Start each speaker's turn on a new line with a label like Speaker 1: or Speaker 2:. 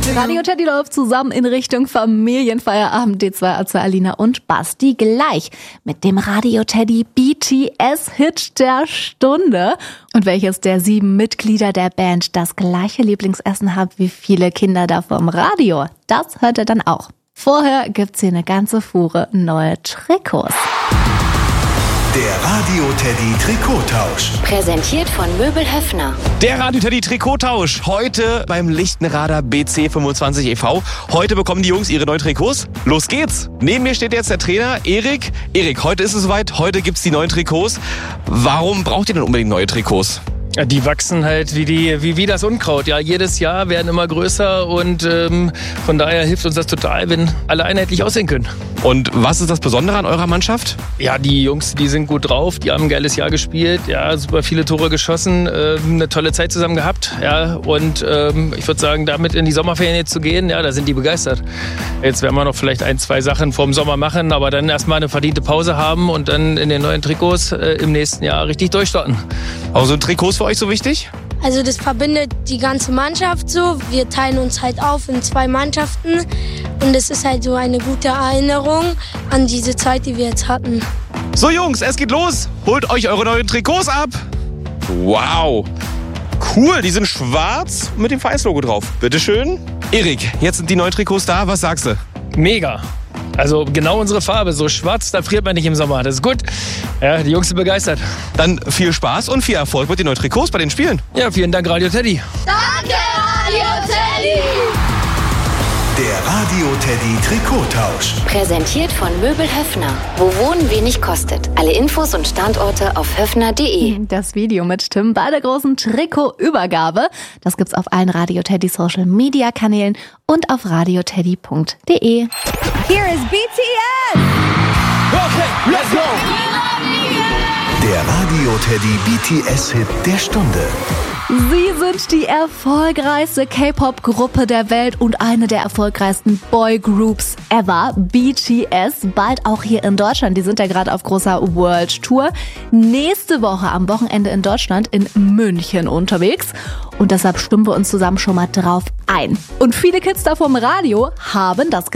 Speaker 1: Radio Teddy läuft zusammen in Richtung Familienfeierabend. Die zwei also Alina und Basti gleich mit dem Radio Teddy BTS-Hit der Stunde. Und welches der 7 Mitglieder der Band das gleiche Lieblingsessen hat wie viele Kinder da vom Radio, das hört ihr dann auch. Vorher gibt's hier eine ganze Fuhre neue Trikots.
Speaker 2: Der Radio Teddy Trikottausch.
Speaker 3: Präsentiert von Möbel Höffner.
Speaker 4: Der Radio Teddy Trikottausch. Heute beim Lichtenrader BC25 e.V. Heute bekommen die Jungs ihre neuen Trikots. Los geht's. Neben mir steht jetzt der Trainer Erik. Erik, heute ist es soweit. Heute gibt's die neuen Trikots. Warum braucht ihr denn unbedingt neue Trikots?
Speaker 5: Ja, die wachsen halt wie das Unkraut. Ja, jedes Jahr werden immer größer und von daher hilft uns das total, wenn alle einheitlich aussehen können.
Speaker 4: Und was ist das Besondere an eurer Mannschaft?
Speaker 5: Ja, die Jungs, die sind gut drauf, die haben ein geiles Jahr gespielt, ja, super viele Tore geschossen, eine tolle Zeit zusammen gehabt, ja, und ich würde sagen, damit in die Sommerferien jetzt zu gehen, ja, da sind die begeistert. Jetzt werden wir noch vielleicht 1, 2 Sachen vorm Sommer machen, aber dann erstmal eine verdiente Pause haben und dann in den neuen Trikots im nächsten Jahr richtig durchstarten.
Speaker 4: Also sind Trikots für euch so wichtig?
Speaker 6: Also das verbindet die ganze Mannschaft so. Wir teilen uns halt auf in 2 Mannschaften und es ist halt so eine gute Erinnerung an diese Zeit, die wir jetzt hatten.
Speaker 4: So Jungs, es geht los. Holt euch eure neuen Trikots ab. Wow. Cool, die sind schwarz mit dem Vereinslogo drauf. Bitteschön. Erik, jetzt sind die neuen Trikots da. Was sagst du?
Speaker 5: Mega. Also genau unsere Farbe, so schwarz, da friert man nicht im Sommer. Das ist gut. Ja, die Jungs sind begeistert.
Speaker 4: Dann viel Spaß und viel Erfolg mit den neuen Trikots bei den Spielen.
Speaker 5: Ja, vielen Dank, Radio Teddy.
Speaker 6: Danke, Radio Teddy!
Speaker 2: Der Radio Teddy Trikottausch.
Speaker 3: Präsentiert von Möbel Höffner. Wo Wohnen wenig kostet. Alle Infos und Standorte auf höffner.de.
Speaker 1: Das Video mit Tim bei der großen Trikotübergabe, das gibt's auf allen Radio Teddy Social Media Kanälen und auf radioteddy.de.
Speaker 7: Here is BTS!
Speaker 4: Okay, let's go!
Speaker 2: Der Radio Teddy BTS-Hit der Stunde.
Speaker 1: Sie sind die erfolgreichste K-Pop-Gruppe der Welt und eine der erfolgreichsten Boygroups ever. BTS, bald auch hier in Deutschland. Die sind ja gerade auf großer World Tour. Nächste Woche am Wochenende in Deutschland in München unterwegs. Und deshalb stimmen wir uns zusammen schon mal drauf ein. Und viele Kids da vom Radio haben das